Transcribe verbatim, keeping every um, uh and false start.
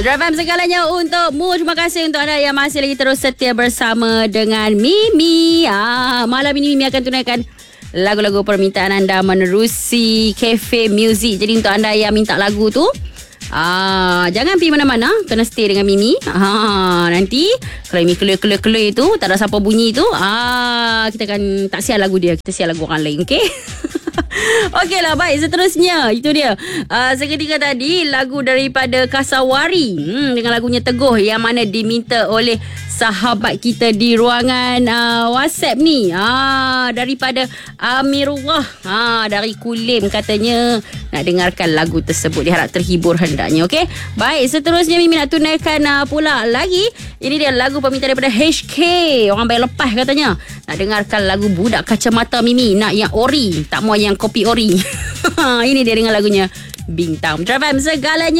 Drive segalanya untukmu. Terima kasih untuk anda yang masih lagi terus setia bersama dengan Mimi. Ah, malam ini Mimi akan tunaikan lagu-lagu permintaan anda menerusi Cafe Music. Jadi untuk anda yang minta lagu tu, Ah, jangan pergi mana-mana, kena stay dengan Mimi. Ah, nanti kalau Mimi keluar-keluar-keluar tu, tak ada siapa bunyi tu, ah, kita akan tak siap lagu dia, kita siap lagu orang lain, okey? Okeylah, baik, seterusnya itu dia. Uh, seketika tadi lagu daripada Kasawari, hmm, dengan lagunya Teguh yang mana diminta oleh sahabat kita di ruangan uh, WhatsApp ni. Ah, daripada Amirullah, ah, dari Kulim, katanya nak dengarkan lagu tersebut. Dia harap terhibur hendaknya. Okey. Baik, seterusnya Mimi nak tunaikan uh, pula lagi. Ini dia lagu permintaan daripada H K. Orang bayar lepas katanya. Nak dengarkan lagu Budak Kacamata Mimi. Nak yang ori, tak mau yang kopi ori. Ini dia dengan lagunya Bintang. Drive segalanya.